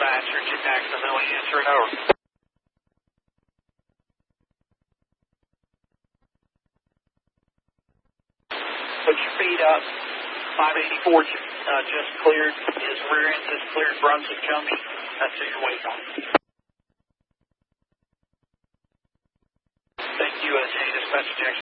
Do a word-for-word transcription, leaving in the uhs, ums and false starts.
dispatcher, Jet Jacksonville, answering over. Put your feet up. five eighty-four uh, just cleared. His rear end just cleared Brunswick Junction. That's who you're waiting on. Thank you, uh, J Dispatcher Jackson.